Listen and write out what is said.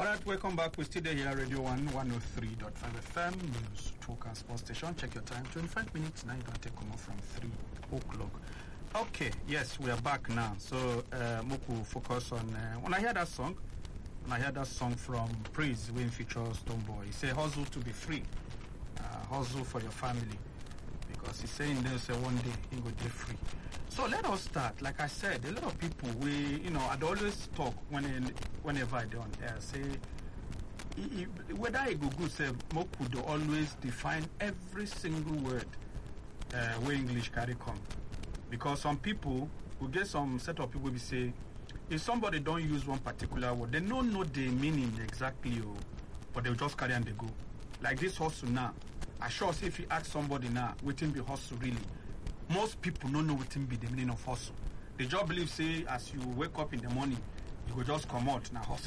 All right, welcome back. We're still there here, Radio 1, 103.5 FM, News, Talk and Sports Station. Check your time, 25 minutes. Now you don't take come off from 3 o'clock. Okay, yes, we are back now. So, Moku focus on, when I hear that song from Praise, when features Stonebwoy, he say, hustle to be free, hustle for your family. Because he's saying they'll say one day he will be free. So let us start. Like I said, a lot of people, I'd always talk whenever I do on air, say, whether I go good, say, Moku do always define every single word where English carry come. Because some people, we get some set of people, we say, if somebody don't use one particular word, they don't know the meaning exactly, but they'll just carry and they go. Like this hustle now. I sure say if you ask somebody now, what be hustle really? Most people don't know what be the meaning of hustle. They just believe, say, as you wake up in the morning, you go just come out now hustle.